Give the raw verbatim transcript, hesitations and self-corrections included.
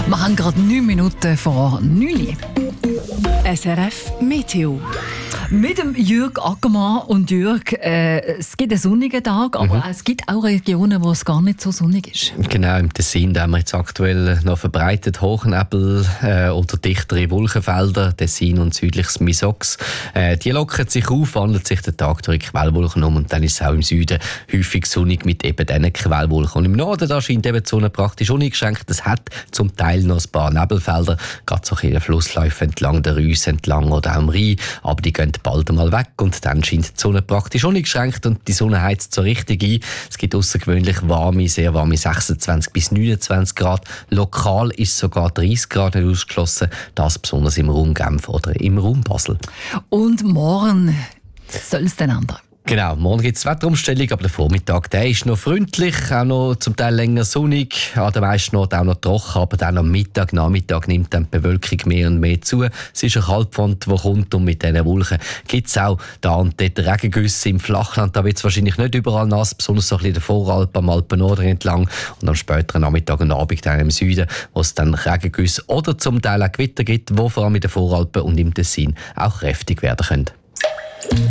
Wir haben gerade neun Minuten vor neun Uhr. S R F Meteo. Mit dem Jürg Ackermann und Jürg, äh, es gibt einen sonnigen Tag, aber mhm. es gibt auch Regionen, wo es gar nicht so sonnig ist. Genau, im Tessin, da haben wir jetzt aktuell noch verbreitet Hochnebel äh, oder dichtere Wolkenfelder, Tessin und südliches Misox. Äh, die lockern sich auf, wandelt sich der Tag durch Quellwolken um und dann ist es auch im Süden häufig sonnig mit eben diesen Quellwolken. Und im Norden, da scheint eben die Sonne praktisch uneingeschränkt. Es hat zum Teil noch ein paar Nebelfelder, gerade so in den Flussläufen entlang der Reuss entlang oder auch am Rhein, aber die gehen bald einmal weg und dann scheint die Sonne praktisch uneingeschränkt und die Sonne heizt so richtig ein. Es gibt außergewöhnlich warme, sehr warme sechsundzwanzig bis neunundzwanzig Grad. Lokal ist sogar dreißig Grad nicht ausgeschlossen, das besonders im Raum Genf oder im Raum Basel. Und morgen soll es dann ändern? Genau, morgen gibt es Wetterumstellung, aber der Vormittag der ist noch freundlich, auch noch zum Teil länger sonnig, an der meisten Orten auch noch trocken, aber dann am Mittag, Nachmittag nimmt dann die Bewölkung mehr und mehr zu. Es ist eine Kaltfront, die kommt und mit diesen Wolken gibt es auch da und dort Regengüsse im Flachland. Da wird es wahrscheinlich nicht überall nass, besonders so ein bisschen in der Voralp, am Alpennorden entlang und am späteren Nachmittag und Abend dann im Süden, wo es dann Regengüsse oder zum Teil auch Gewitter gibt, die vor allem in den Voralpen und im Tessin auch kräftig werden können.